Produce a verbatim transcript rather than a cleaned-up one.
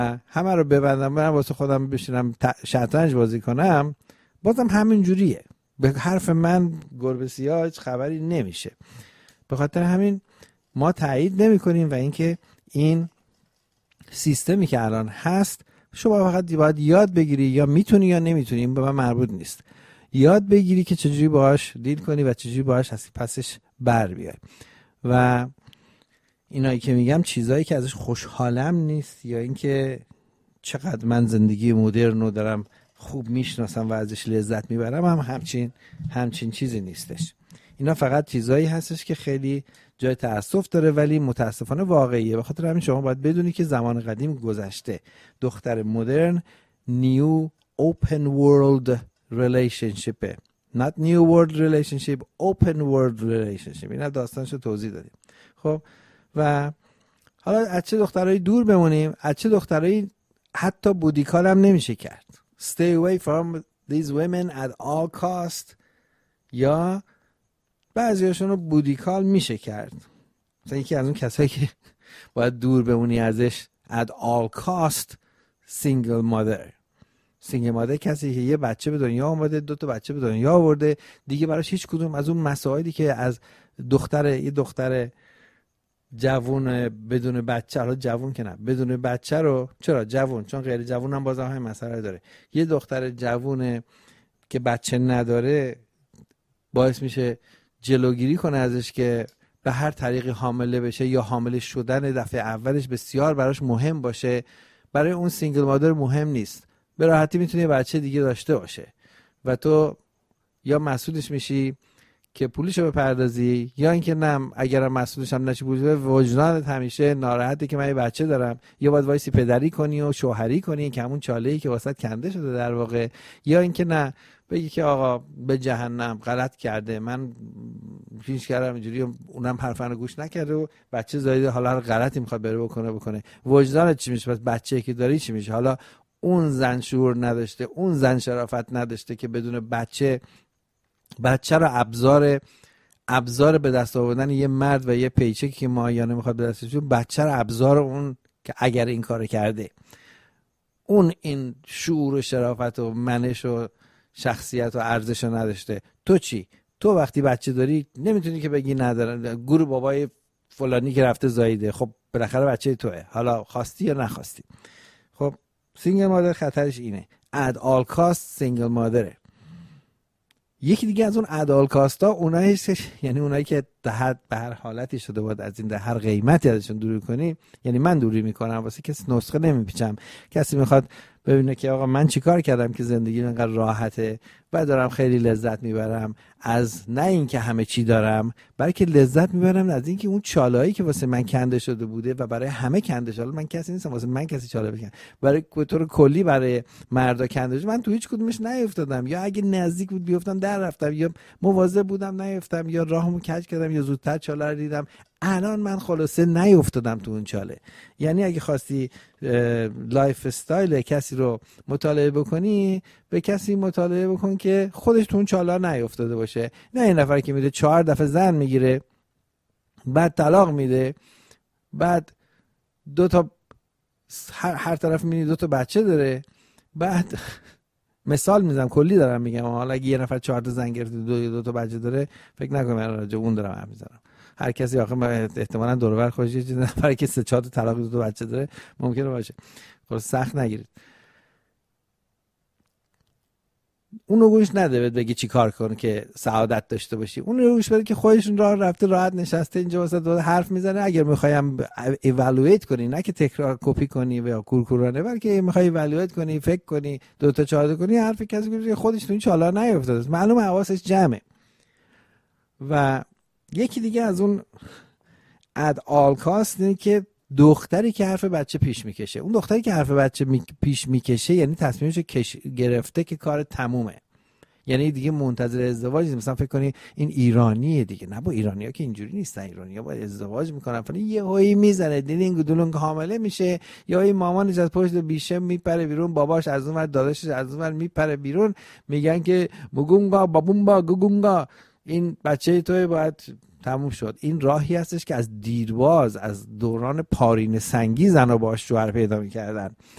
همه رو ببندم برم واسه خودم بشینم شطرنج بازی کنم، بازم همین جوریه. به حرف من گربه سیاه هیچ خبری نمیشه. به خاطر همین ما تایید نمی کنیم و اینکه این سیستمی که الان هست شما فقط باید یاد بگیری، یا میتونی یا نمیتونی، این به من مربوط نیست. یاد بگیری که چجوری باهاش دیل کنی و چجوری باهاش از پسش بر بیای. و اینایی که میگم چیزایی که ازش خوشحالم نیست یا اینکه چقدر من زندگی مدرن رو دارم خوب میشناسم و ازش لذت میبرم هم همچین همچین چیزی نیستش. اینا فقط چیزایی هستش که خیلی جای تأسف داره ولی متاسفانه واقعیه. به خاطر همین شما باید بدونی که زمان قدیم گذشته. دختر مدرن نیو اوپن ورلد ریلیشنشیپه، not new world relationship, open world relationship. اینا داستانشو توضیح دادیم. خب و حالا از چه دخترایی دور بمونیم، از چه دخترایی حتی بودیکال هم نمیشه کرد. Stay away from these women at all cost. یا بعضیاشون رو بودیکال میشه کرد. مثلا یکی از اون کسایی که باید دور بمونی ازش at all cost single mother. سینگل مادر کسی که یه بچه به دنیا آورده، دو تا بچه به دنیا آورده، دیگه براش هیچ کدوم از اون مسائلی که از دختر یه دختر جوون بدون بچه، حالا جوون که نه بدون بچه رو، چرا جوون؟ چون غیر جوون هم بازم همین مسئله داره. یه دختر جوون که بچه نداره باعث میشه جلوگیری کنه ازش که به هر طریقی حامله بشه یا حامله شدن دفعه اولش بسیار براش مهم باشه. برای اون سینگل مادر مهم نیست، به راحتی میتونه یه بچه دیگه داشته باشه و تو یا مسئولش میشی که پولشو بپردازی، یا اینکه نه اگرم مسئولش هم نشی پولش وجدانت همیشه ناراحته که من یه بچه دارم، یا باید وایسی پدری کنی و شوهری کنی که همون چاله‌ای که واسط کنده شده در واقع، یا اینکه نه بگی که آقا به جهنم غلط کرده، من پیش کردم اینجوری اونم حرفانو گوش نکرده و بچه زایده، حالا هر غلطی میخواد بره بکنه بکنه. وجدانت چی میشه؟ پس بچه‌ای که داری چی میشه؟ حالا اون زن شعور نداشته، اون زن شرافت نداشته که بدون بچه بچه رو ابزار ابزار به دست آوردن یه مرد و یه پیچکی که ماهیانه میخواد به دستش بیاره، بچه رو ابزار اون که اگر این کارو کرده، اون این شعور و شرافت و منش و شخصیت و ارزش رو نداشته. تو چی؟ تو وقتی بچه داری نمیتونی که بگی ندارم، گور بابای فلانی که رفته زاییده، خب بالاخره بچه توئه، حالا خواستی یا نخواستی. خب سینگل مادر خطرش اینه، at all cost سینگل مادره. یکی دیگه از اون ادال کاستا اونایی یعنی اونایی که در به هر حالتی شده بود از این در هر قیمتی ازشون دوری کنی. یعنی من دوری میکنم واسه کسی نسخه نمیپیچم. کسی میخواد ببینه که آقا من چیکار کردم که زندگی انقدر راحته و دارم خیلی لذت میبرم از نه اینکه همه چی دارم، بلکه لذت میبرم از اینکه اون چالایی که واسه من کنده شده بوده و برای همه کنده شده، من کسی نیستم واسه من کسی چاله بکنه، برای طور کلی برای مردا کنده شده، من تو هیچ کدومش نیافتادم، یا اگه نزدیک بود بیافتم در رفتم، یا مواظب بودم نیافتم، یا راهمو کج کردم، یا زودتر چاله رو دیدم. الان من خلاصه نیافتادم تو اون چاله. یعنی اگه خواستی لایف استایل کسی رو مطالعه بکنی، به کسی مطالعه بکن که خودش تو اون چاله نیافتاده باشه. نه این نفر که میره چهار دفعه زن میگیره، بعد طلاق میده، بعد دو تا هر, هر طرف میبینی دو تا بچه داره، بعد مثال میزنم کلی دارم میگم، حالا اگه یه نفر چهار تا زن گرفته دو دو تا بچه داره، فکر نکنم من راجع اون دارم حرف میزنم. هر کسی آخه احتمالاً دور و بر خودش یه چیز نفر که سه چهار تا طلاق دو تا بچه داره ممکنه باشه. خلاص سخت نگیرید. اون رو گوش نده بگی چی کار کنه که سعادت داشته باشی. اون رو گوش بده که خودشون راه رفته راحت نشسته اینجا واسه دو حرف میزنه. اگر میخوایم ایوالویت کنی، نه که تکرار کپی کنی و کورکورانه، بلکه میخوای ایوالویت کنی، فکر کنی، دو تا چهار تا کنی، حرف کسی که خودش تو این چالا نیافتاده، معلومه حواسش جمعه. و یکی دیگه از اون اد آل کاست اینه که دختری که حرف بچه پیش میکشه. اون دختری که حرف بچه می... پیش میکشه یعنی تصمیمش کش... گرفته که کار تمومه، یعنی دیگه منتظر ازدواج نیست. مثلا فکر کنی این ایرانیه دیگه، نه با ایرانی‌ها که اینجوری نیستن، ایرانی‌ها با ازدواج میکنن فلان، یه هویی میزنه دلینگ دولونگ حامله میشه، یا این مامانش از پشت بیشه میپره بیرون، باباش از اون ور، داداشش از اون ور میپره بیرون، میگن که مگونگا بابونگا گوگونگا این بچه توی باید تموم شد. این راهی هستش که از دیرباز از دوران پارین سنگی زنا باش شوهر پیدا میکردن.